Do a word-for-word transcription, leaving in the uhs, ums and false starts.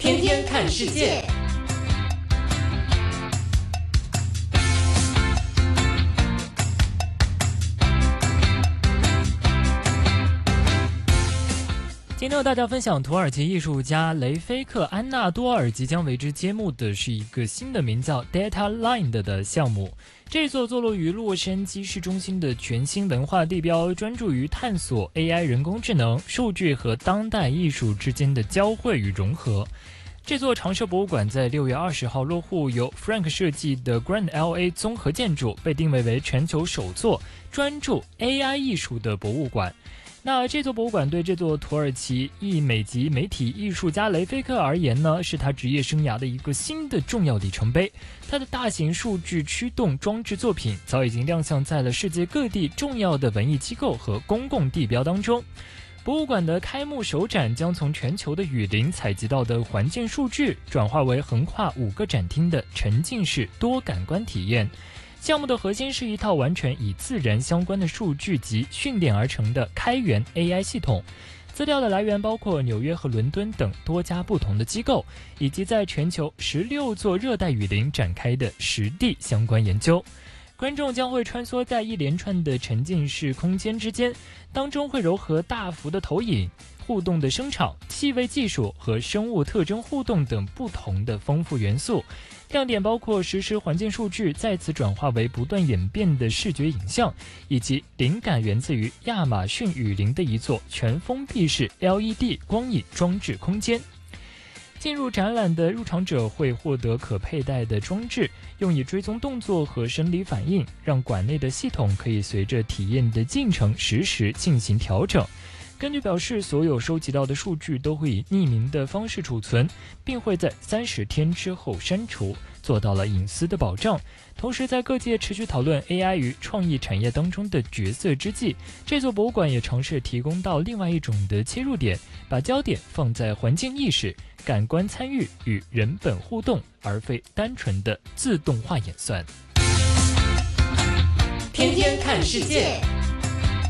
天天看世界。今天和大家分享土耳其艺术家雷菲克·安纳多尔即将为之揭幕的是一个新的名叫 Data Land 的项目。这座坐落于洛杉矶市中心的全新文化地标，专注于探索 A I 人工智能、数据和当代艺术之间的交汇与融合。这座常设博物馆在六月二十号落户，由 Frank 设计的 Grand L A 综合建筑被定位为全球首座专注 A I 艺术的博物馆。那这座博物馆对这座土耳其裔美籍媒体艺术家雷菲克而言呢，是他职业生涯的一个新的重要里程碑。他的大型数据驱动装置作品早已经亮相在了世界各地重要的文艺机构和公共地标当中。博物馆的开幕首展将从全球的雨林采集到的环境数据，转化为横跨五个展厅的沉浸式多感官体验。项目的核心是一套完全以自然相关的数据集训练而成的开源 A I 系统。资料的来源包括纽约和伦敦等多家不同的机构，以及在全球十六座热带雨林展开的实地相关研究。观众将会穿梭在一连串的沉浸式空间之间，当中会糅合大幅的投影、互动的声场、气味技术和生物特征互动等不同的丰富元素。亮点包括实时环境数据再次转化为不断演变的视觉影像，以及灵感源自于亚马逊雨林的一座全封闭式 L E D 光影装置空间。进入展览的入场者会获得可佩戴的装置，用以追踪动作和生理反应，让馆内的系统可以随着体验的进程实时进行调整。根据表示，所有收集到的数据都会以匿名的方式储存，并会在三十天之后删除，做到了隐私的保障。同时，在各界持续讨论 A I 与创意产业当中的角色之际，这座博物馆也尝试提供到另外一种的切入点，把焦点放在环境意识、感官参与与人本互动，而非单纯的自动化演算。 天天看世界。